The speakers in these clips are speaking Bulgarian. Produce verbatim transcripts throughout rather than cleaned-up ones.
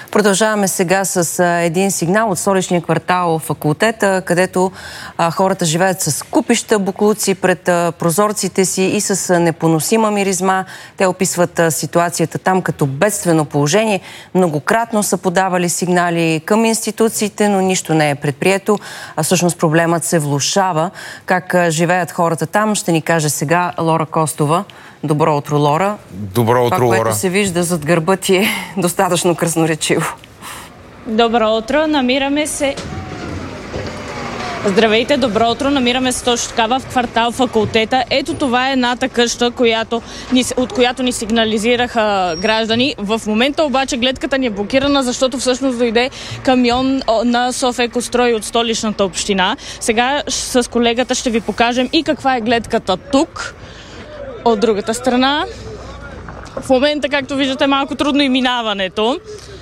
Продължаваме сега с а, един сигнал от столичния квартал Факултета, където а, хората живеят с купища боклуци пред а, прозорците си и с а, непоносима миризма. Те описват а, ситуацията там като бедствено положение. Многократно са подавали сигнали към институциите, но нищо не е предприето. А всъщност проблемът се влошава. Как а, живеят хората там, ще ни каже сега Лора Костова. Добро утро, Лора. Добро утро, Това, Лора. което се вижда зад гърба ти е достатъчно красноречиво. Добро утро, намираме се... Здравейте, добро утро, намираме се точно така в квартал Факултета. Ето това е едната къща, която ни, от която ни сигнализираха граждани. В момента обаче гледката ни е блокирана, защото всъщност дойде камион на Софекострой от столичната община. Сега с колегата ще ви покажем и каква е гледката тук. От другата страна, в момента, както виждате, малко трудно и минаването.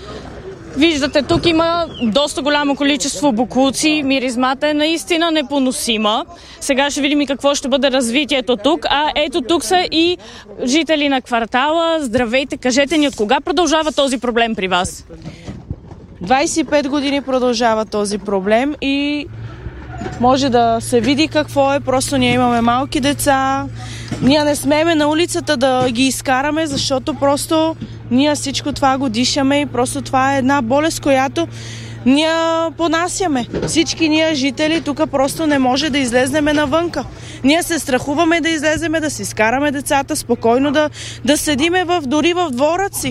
Виждате, тук има доста голямо количество боклуци, миризмата е наистина непоносима. Сега ще видим и какво ще бъде развитието тук. А ето тук са и жители на квартала. Здравейте, кажете ни, от кога продължава този проблем при вас? двайсет и пет години продължава този проблем и може да се види какво е. Просто ние имаме малки деца. Ние не смееме на улицата да ги изкараме, защото просто ние всичко това го дишаме и просто това е една болест, която ние понасяме. Всички ние жители тук просто не може да излезнеме навънка. Ние се страхуваме да излеземе, да си изкараме децата, спокойно да, да седиме в, дори в двора си.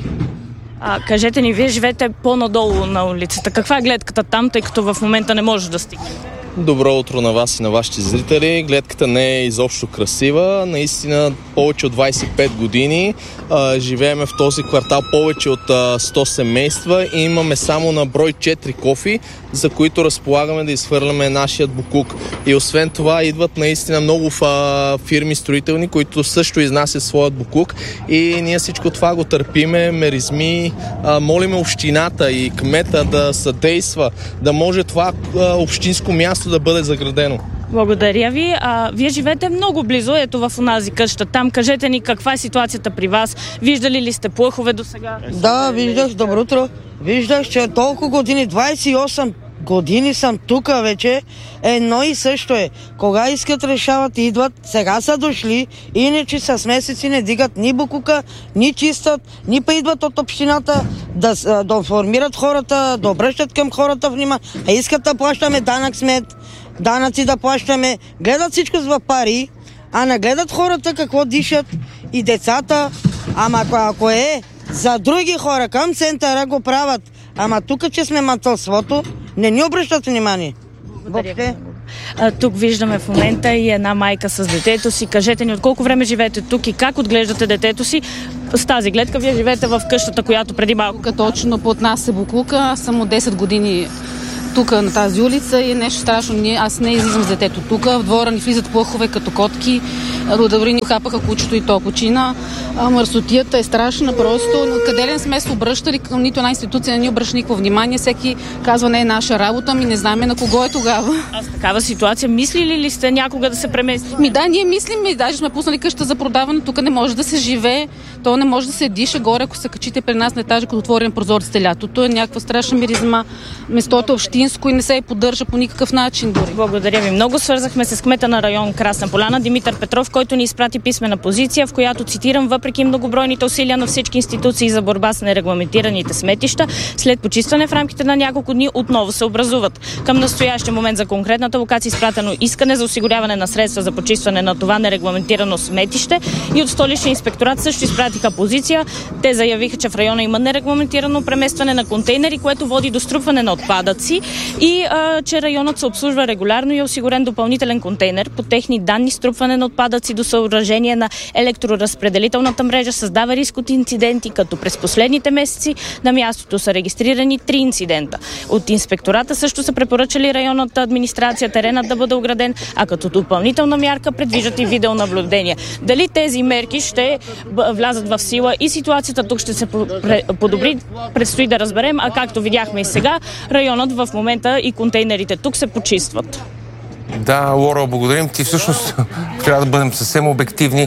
А, кажете ни, вие живеете по-надолу на улицата. Каква е гледката там, тъй като в момента не може да стигне? Добро утро на вас и на вашите зрители. Гледката не е изобщо красива. Наистина повече от двайсет и пет години а, живееме в този квартал повече от а, сто семейства и имаме само на брой четири кофи, за които разполагаме да изхвърляме нашият боклук. И освен това идват наистина много а, фирми строителни, които също изнасят своят боклук и ние всичко това го търпиме, меризми, а, молиме общината и кмета да съдейства, да може това а, общинско място да бъде заградено. Благодаря ви. А, вие живеете много близо, ето в онази къща. Там кажете ни каква е ситуацията при вас. Виждали ли сте плъхове до сега? Да, виждах. Добро утро. Виждах, че толкова години, двайсет и осем години съм тук вече. Едно и също е. Кога искат, решават и идват. Сега са дошли. Иначе с месеци не дигат ни букука, ни чистат, ни па идват от общината да, да информират хората, да обръщат към хората внимание. А искат да плащаме данък смет, данъци да плащаме. Гледат всичко с пари, а не гледат хората какво дишат и децата. Ама ако, ако е за други хора към центъра го правят, ама тук, че сме мантълството, не ни обръщат внимание. Благодаря. А, тук виждаме в момента и една майка с детето си. Кажете ни, от колко време живеете тук и как отглеждате детето си? С тази гледка вие живеете в къщата, която преди малко. Точно под нас е боклука. Аз съм от десет години тук на тази улица и е нещо страшно. Аз не излизам с детето тук. В двора ни влизат плъхове като котки. Дори ни хапаха кучето и то почина. Мърсотията е страшна просто. Къде не сме се обръщали към нито една институция, не ни обръща никакво внимание. Всеки казва, не е наша работа, ми не знаем на кого е тогава. А с такава ситуация мислили ли сте някога да се премести? Ми да, ние мислим, ми даже сме пуснали къща за продаване. Тук не може да се живее. То не може да се диша горе, ако се качите при нас на етажа, като отворим прозорците лятото. Е някаква страшна миризма. Местото е общинско и не се поддържа по никакъв начин дори. Благодаря ви много. Свързахме се с кмета на район Красна поляна Димитър Петров, който ни изпрати писмена позиция, в която цитирам: въпреки многобройните усилия на всички институции за борба с нерегламентираните сметища, след почистване в рамките на няколко дни отново се образуват. Към настоящия момент за конкретната локация изпратено искане за осигуряване на средства за почистване на това нерегламентирано сметище и от столичния инспекторат също изпратиха позиция. Те заявиха, че в района има нерегламентирано преместване на контейнери, което води до струпване на отпадъци и а, че районът се обслужва регулярно и е осигурен допълнителен контейнер. По техни данни, струпване на отпадъци до съоръжение на електроразпределителната мрежа създава риск от инциденти, като през последните месеци на мястото са регистрирани три инцидента. От инспектората също са препоръчали районната администрация теренът да бъде ограден, а като допълнителна мярка предвиждат и видеонаблюдение. Дали тези мерки ще влязат в сила и ситуацията тук ще се подобри, предстои да разберем, а както видяхме и сега, районът в момента и контейнерите тук се почистват. Да, Лора, благодарим ти. Всъщност трябва да бъдем съвсем обективни.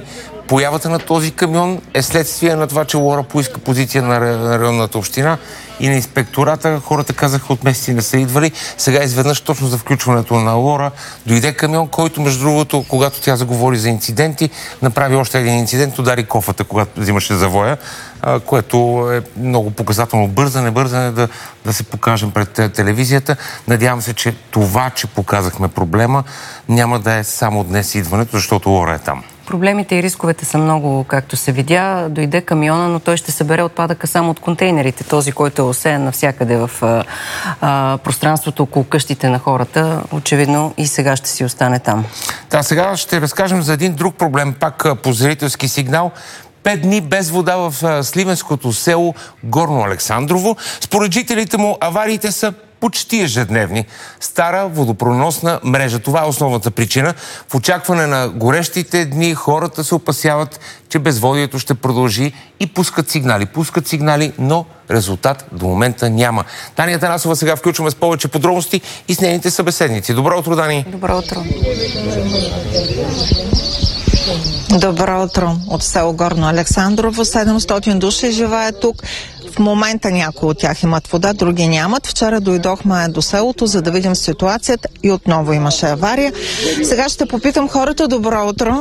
появата на този камион е следствие на това, че Лора поиска позиция на районната община и на инспектората. Хората казаха от месеци не са идвали. Сега изведнъж точно за включването на Лора дойде камион, който между другото, когато тя заговори за инциденти, направи още един инцидент, удари кофата, когато взимаше завоя, което е много показателно. Бързане, бързане да, да се покажем пред телевизията. Надявам се, че това, че показахме проблема, няма да е само днес идването, защото Лора е там. Проблемите и рисковете са много, както се видя. Дойде камиона, но той ще събере отпадъка само от контейнерите. Този, който е осеян навсякъде в а, а, пространството около къщите на хората, очевидно и сега ще си остане там. Да, сега ще разкажем за един друг проблем, пак по зрителски сигнал. Пет дни без вода в сливенското село Горно Александрово. Според жителите му авариите са почти ежедневни. Стара водопроносна мрежа. Това е основната причина. В очакване на горещите дни хората се опасяват, че безводието ще продължи и пускат сигнали. Пускат сигнали, но резултат до момента няма. Дани Атанасова сега включваме с повече подробности и с нейните събеседници. Добро утро, Дани! Добро утро! Добро утро от село Горно Александрово. седемстотин души живеят тук. В момента някои от тях имат вода, други нямат. Вчера дойдохме до селото, за да видим ситуацията и отново имаше авария. Сега ще попитам хората. Добро утро.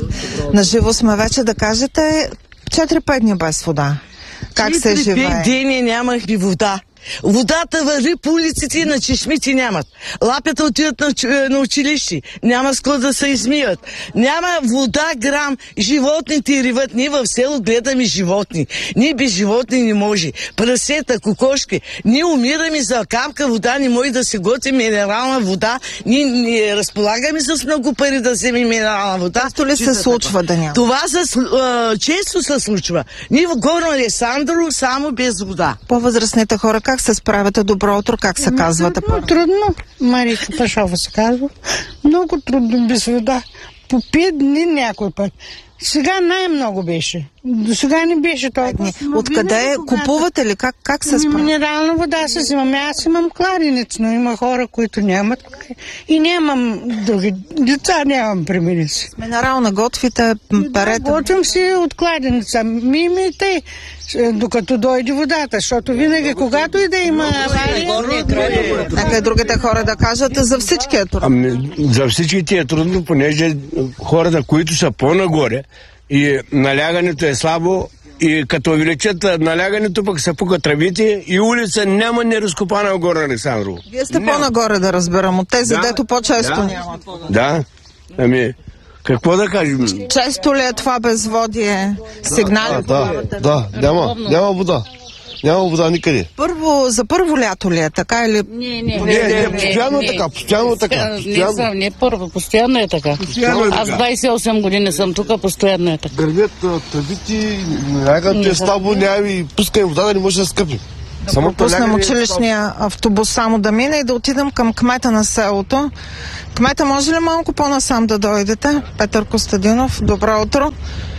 Наживо сме вече, да кажете четири-пет дни без вода. Как се живее? четири-пет дни нямахме вода. Водата върви по улиците, на чешмите нямат. Лапята отиват на, на училище. Няма с кой да се измият. Няма вода грам. Животните риват. Ние в село гледаме животни. Ние без животни не може. Прасета, кокошки. Ние умираме за капка вода. Не може да се готи минерална вода. Ние не разполагаме с много пари да вземем минерална вода. Често ли се случва да няма? Това се, а, често се случва. Ние в Горно Александрово само без вода. По-възрастните хора как се справяте? Добро утро, как се казвате? Трудно, трудно. Марика Пашова се казва. Много трудно без вода. По пет дни някой път. Сега най-много беше. До сега не беше толкова. Откъде купувате ли? Как, как се справяте? Минерална вода се взимам. Аз имам кладенец, но има хора, които нямат. И нямам други деца, нямам при мене си. Минерална готвите, перете? Да, готвям си от кладенеца. Мими и тъй, докато дойде водата, защото винаги, когато и да има авария... Нека и другите хора да кажат, за всички е трудно. Ами, за всички е трудно, понеже хората, които са по-нагоре и налягането е слабо, и като увеличат налягането, пък се пукат тръбите и улица няма неразкопана в Горно Александрово. Вие сте не. По-нагоре, да разберам, от тези, да, дето по-често да, нямат вода. Да, ами... Какво да кажем? Често ли е това безводие? Сигнали? Да, да, да, няма, няма вода. Няма вода никъде. Първо, за първо лято ли е така или... Не, не, не, не, не постоянно е така, постоянно така. Не, съм, не първо, постоянно е така. Постоянно е така. Аз двайсет и осем години съм тук, постоянно е така. Гърмят тръбите, някакъв е слабо, няма и пускай вода, да не може да скъпи. Да пропуснем училищния автобус само да мине и да отидем към кмета на селото. Кмета, може ли малко по-насам да дойдете? Петър Костадинов, добро утро.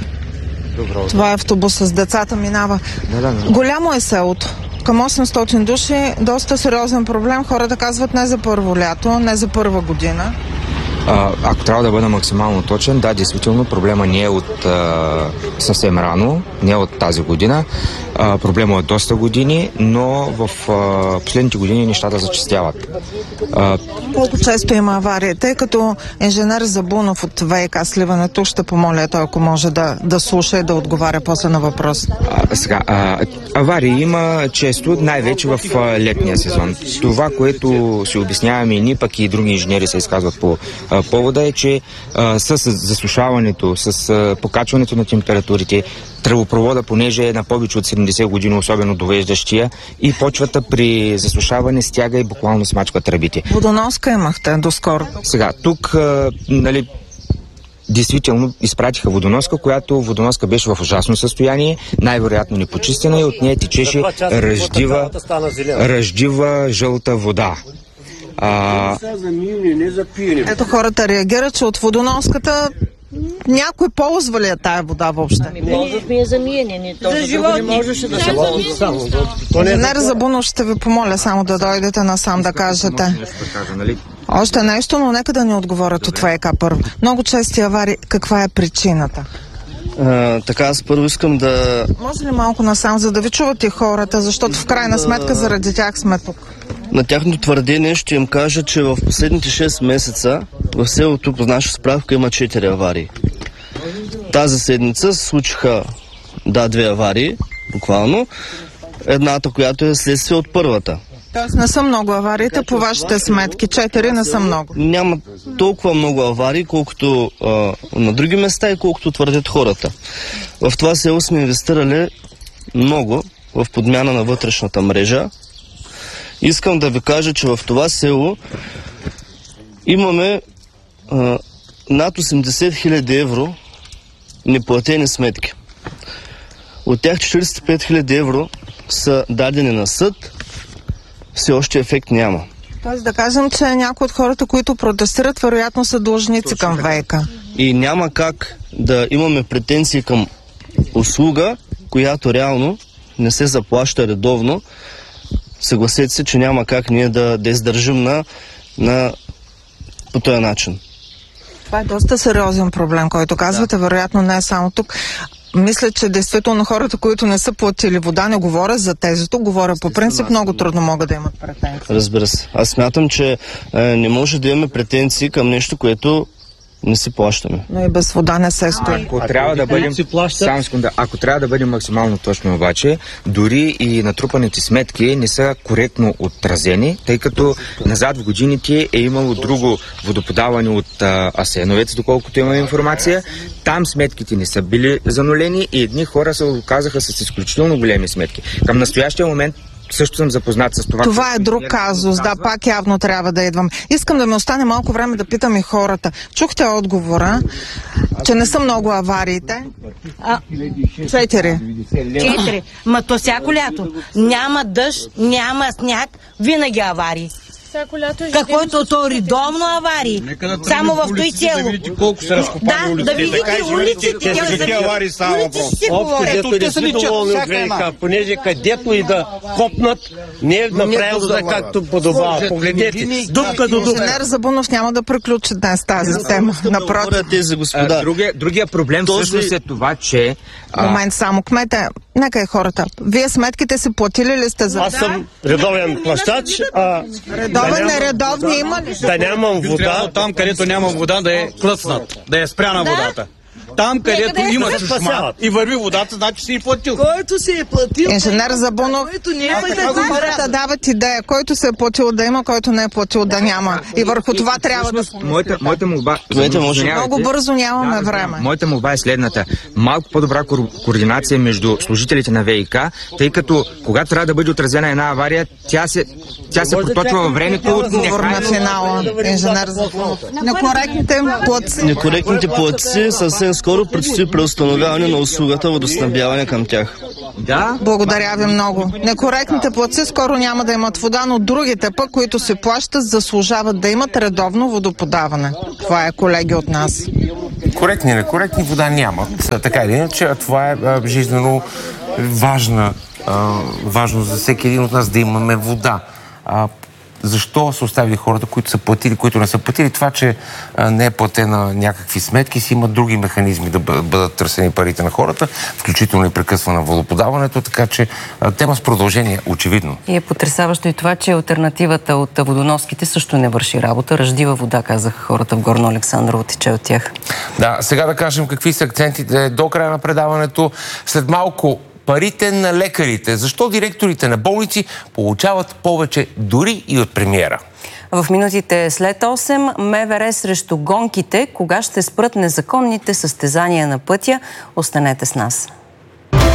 Добро утро. Това е автобуса с децата, минава. Не, не, не. Голямо е селото. Към осемстотин души, доста сериозен проблем. Хората казват не за първо лято, не за първа година. А, ако трябва да бъда максимално точен, да, действително проблема не е от а, съвсем рано, не е от тази година. А, проблема е доста години, но в а, последните години нещата зачестяват. А, Колко често има аварии? Тъй като инженер Забунов от ВиК Сливането, ще помоля той, ако може да, да слуша и да отговаря после на въпрос. А, сега, а, аварии има често, най-вече в а, летния сезон. Това, което си обясняваме и ние, пък и други инженери се изказват по а, повода е, че а, с засушаването, с а, покачването на температурите, тръбопровода, понеже е на повече от седемдесет години, особено довеждащия, и почвата при засушаване стяга и буквално смачка тръбите. Водоноска имахте доскоро. Сега, тук, а, нали, действително изпратиха водоноска, която водоноска беше в ужасно състояние, най-вероятно непочистена и от нея течеше ръждива, ръждива жълта вода. А... Ето хората реагират, че от водоноската някой ползва ли е тая вода въобще? Ползвахме я за миене, за животни. Не можеше да се ползва само. Инженер Забунов, ще ви помоля само да дойдете насам да кажете. Още нещо, но нека да ни отговорят от ВиК първо. Много чести аварии, каква е причината? А, така, аз първо искам да... Може ли малко насам, за да ви чуват и хората, защото в крайна сметка заради тях сме тук? На тяхното твърдение ще им кажа, че в последните шест месеца в селото по наша справка има четири аварии. Тази седмица се случиха, да, две аварии, буквално. Едната, която е следствие от първата. Тоест не са много авариите по вашите сметки. Четири не са много. Няма толкова много аварии, колкото а, на други места и колкото твърдят хората. В това село сме инвестирали много в подмяна на вътрешната мрежа. Искам да ви кажа, че в това село имаме а, над осемдесет хиляди евро неплатени сметки. От тях четиридесет и пет хиляди евро са дадени на съд. Все още ефект няма. Тоест да кажем, че някои от хората, които протестират, вероятно са длъжници към ВиК. И няма как да имаме претенции към услуга, която реално не се заплаща редовно. Съгласете се, че няма как ние да, да издържим на, на по този начин. Това е доста сериозен проблем, който казвате, да. Вероятно не е само тук. Мисля, че действително хората, които не са платили вода, не говоря за тези, тук говоря по принцип, много трудно могат да имат претенции. Разбира се. Аз смятам, че е, не може да имаме претенции към нещо, което не си плащаме. Но и без вода не се стои. Ако трябва да бъдем, само секунда, ако трябва да бъдем максимално точно обаче, дори и натрупаните сметки не са коректно отразени, тъй като назад в годините е имало друго водоподаване от а, Асеновец, доколкото има информация. Там сметките не са били занулени и едни хора се оказаха с изключително големи сметки. Към настоящия момент също съм запознат с това. Това е друг казус, да, пак явно трябва да идвам. Искам да ми остане малко време да питам и хората. Чухте отговора, че не са много авариите. А, Четири. Четири. Ма то всяко лято. Няма дъжд, няма сняг, винаги аварии. Какво е то, то редовно аварии? Само в той село. Да видите колко са разкопани улиците. Да, да видите улиците. Какви аварии става въпрос? Общо дето не са доволни от ВиК, понеже където и да копнат, не е направил за както подобава. Погледнете, дупка до дупка. Инженер Забунов няма да приключи днес тази тема. Напротив. Другия, другия проблем всъщност е това, че... Момент само, кмете, нека и хората. Вие сметките си платили ли сте за... Аз съм редовен плащач, а... Редовен, нередовни има ли? Да нямам вода. Там, където няма вода, да е клъцнат, да е спряна водата. Там, където има чешма и върви водата, значи си и платил. Който си е платил... Инженер Забунов, хората дават идея. Който се е платил да има, който не е платил да няма. И върху това трябва да... Моята, моята молба... Много бързо нямаме време. Моята молба е следната. Малко по-добра координация между служителите на ВиК, тъй като когато трябва да бъде отразена една авария, тя се, тя се проточва във времето от... Отговор на финала. Инженер Забунов. Некоректните платци. Некоректните платци съвсем скоро предстои преустановяване на услугата водоснабдяване към тях. Да. Благодаря ви много. Некоректните платци скоро няма да имат вода, но другите пък, които се плащат, заслужават да имат редовно водоподаване. Това е, колеги, от нас. Коректни, некоректни вода нямат. Така или иначе, а това е а, жизнено важна, а, важно за всеки един от нас да имаме вода. А, Защо са оставили хората, които са платили, които не са платили? Това, че а, не е платена някакви сметки, си има други механизми да бъдат, бъдат търсени парите на хората, включително и прекъсване на водоподаването, така че а, тема с продължение, очевидно. И е потресаващо и това, че алтернативата от водоноските също не върши работа. Ръждива вода, казаха хората в Горно Александрово, тече от тях. Да, сега да кажем какви са акцентите до края на предаването. След малко парите на лекарите. Защо директорите на болници получават повече дори и от премиера? В минутите след осем МВР срещу гонките. Кога ще спрат незаконните състезания на пътя? Останете с нас.